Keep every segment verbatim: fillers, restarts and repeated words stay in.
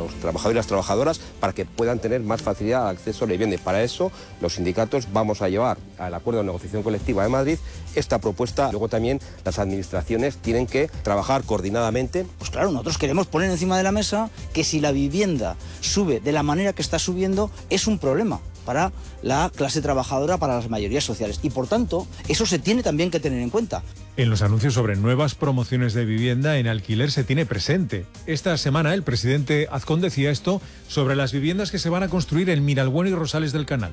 los trabajadores y las trabajadoras para que puedan tener más facilidad al acceso a la vivienda. Y para eso los sindicatos vamos a llevar al acuerdo de negociación colectiva de Madrid esta propuesta. Luego también las administraciones tienen que trabajar coordinadamente. Pues claro, nosotros queremos poner encima de la mesa que si la vivienda sube de la manera que está subiendo es un problema para la clase trabajadora, para las mayorías sociales. Y por tanto, eso se tiene también que tener en cuenta. En los anuncios sobre nuevas promociones de vivienda en alquiler se tiene presente. Esta semana el presidente Azcón decía esto sobre las viviendas que se van a construir en Miralbueno y Rosales del Canal.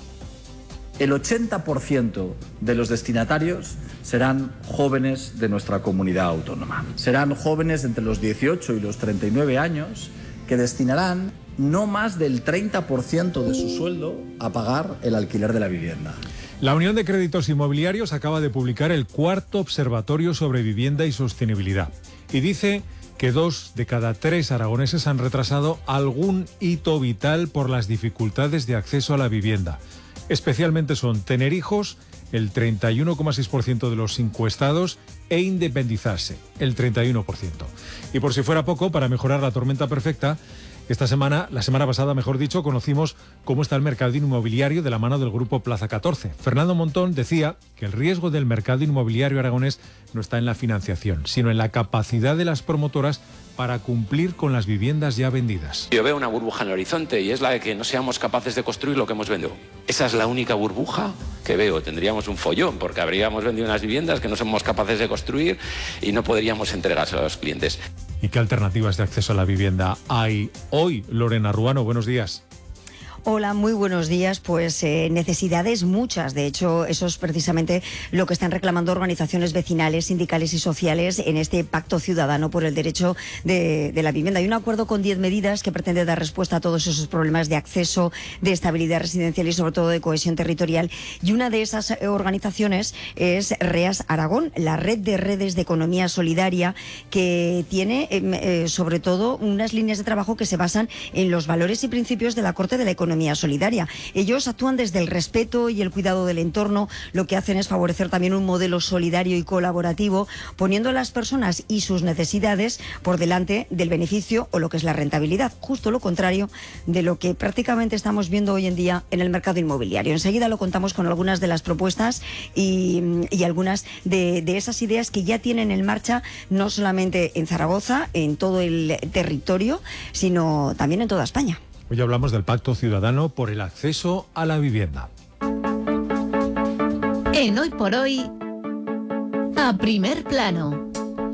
El ochenta por ciento de los destinatarios serán jóvenes de nuestra comunidad autónoma. Serán jóvenes entre los dieciocho y los treinta y nueve años que destinarán no más del treinta por ciento de su sueldo a pagar el alquiler de la vivienda. La Unión de Créditos Inmobiliarios acaba de publicar el cuarto Observatorio sobre Vivienda y Sostenibilidad y dice que dos de cada tres aragoneses han retrasado algún hito vital por las dificultades de acceso a la vivienda. Especialmente son tener hijos, el treinta y uno coma seis por ciento de los encuestados, e independizarse, el treinta y uno por ciento. Y por si fuera poco, para mejorar la tormenta perfecta, esta semana, la semana pasada, mejor dicho, conocimos cómo está el mercado inmobiliario de la mano del grupo Plaza catorce. Fernando Montón decía que el riesgo del mercado inmobiliario aragonés no está en la financiación, sino en la capacidad de las promotoras para cumplir con las viviendas ya vendidas. Yo veo una burbuja en el horizonte y es la de que no seamos capaces de construir lo que hemos vendido. Esa es la única burbuja que veo. Tendríamos un follón porque habríamos vendido unas viviendas que no somos capaces de construir y no podríamos entregárselas a los clientes. ¿Y qué alternativas de acceso a la vivienda hay hoy? Lorena Ruano, buenos días. Hola, muy buenos días. Pues eh, necesidades muchas. De hecho, eso es precisamente lo que están reclamando organizaciones vecinales, sindicales y sociales en este pacto ciudadano por el derecho de, de la vivienda. Hay un acuerdo con diez medidas que pretende dar respuesta a todos esos problemas de acceso, de estabilidad residencial y sobre todo de cohesión territorial. Y una de esas organizaciones es REAS Aragón, la red de redes de economía solidaria, que tiene eh, sobre todo unas líneas de trabajo que se basan en los valores y principios de la Corte de la Economía Solidaria. Ellos actúan desde el respeto y el cuidado del entorno. Lo que hacen es favorecer también un modelo solidario y colaborativo, poniendo a las personas y sus necesidades por delante del beneficio o lo que es la rentabilidad. Justo lo contrario de lo que prácticamente estamos viendo hoy en día en el mercado inmobiliario. Enseguida lo contamos con algunas de las propuestas y, y algunas de, de esas ideas que ya tienen en marcha, no solamente en Zaragoza, en todo el territorio, sino también en toda España. Hoy hablamos del Pacto Ciudadano por el acceso a la vivienda. En Hoy por Hoy, a primer plano.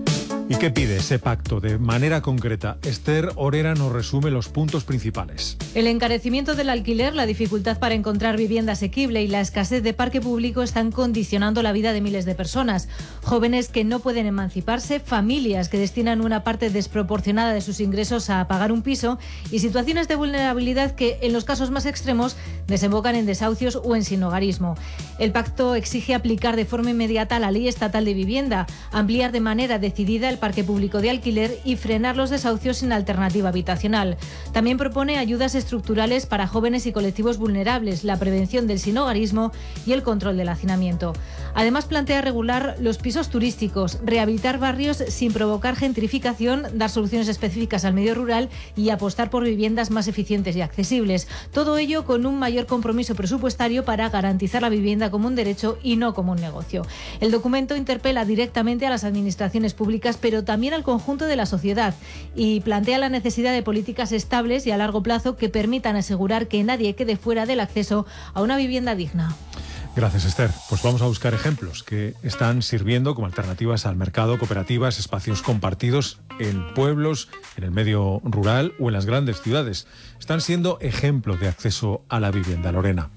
¿Y qué pide ese pacto de manera concreta? Esther Orera nos resume los puntos principales. El encarecimiento del alquiler, la dificultad para encontrar vivienda asequible y la escasez de parque público están condicionando la vida de miles de personas. Jóvenes que no pueden emanciparse, familias que destinan una parte desproporcionada de sus ingresos a pagar un piso y situaciones de vulnerabilidad que, en los casos más extremos, desembocan en desahucios o en sinhogarismo. El pacto exige aplicar de forma inmediata la Ley Estatal de Vivienda, ampliar de manera decidida el parque público de alquiler y frenar los desahucios sin alternativa habitacional. También propone ayudas estructurales para jóvenes y colectivos vulnerables, la prevención del sinhogarismo y el control del hacinamiento. Además, plantea regular los pisos turísticos, rehabilitar barrios sin provocar gentrificación, dar soluciones específicas al medio rural y apostar por viviendas más eficientes y accesibles. Todo ello con un mayor compromiso presupuestario para garantizar la vivienda como un derecho y no como un negocio. El documento interpela directamente a las administraciones públicas, pero también al conjunto de la sociedad, y plantea la necesidad de políticas estables y a largo plazo que permitan asegurar que nadie quede fuera del acceso a una vivienda digna. Gracias, Esther. Pues vamos a buscar ejemplos que están sirviendo como alternativas al mercado, cooperativas, espacios compartidos en pueblos, en el medio rural o en las grandes ciudades. Están siendo ejemplo de acceso a la vivienda. Lorena.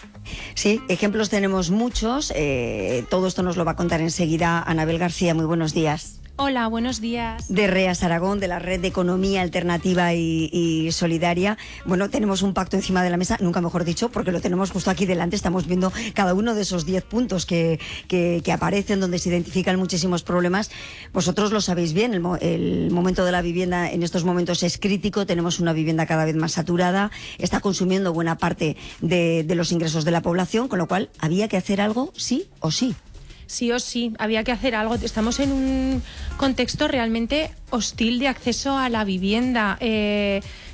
Sí, ejemplos tenemos muchos. Eh, todo esto nos lo va a contar enseguida Anabel García. Muy buenos días. Hola, buenos días. De REAS Aragón, de la Red de Economía Alternativa y, y Solidaria. Bueno, tenemos un pacto encima de la mesa, nunca mejor dicho, porque lo tenemos justo aquí delante. Estamos viendo cada uno de esos diez puntos que, que, que aparecen, donde se identifican muchísimos problemas. Vosotros lo sabéis bien, el, el momento de la vivienda en estos momentos es crítico. Tenemos una vivienda cada vez más saturada, está consumiendo buena parte de, de los ingresos de la población, con lo cual había que hacer algo sí o sí. Sí o sí, había que hacer algo. Estamos en un contexto realmente hostil de acceso a la vivienda. Eh,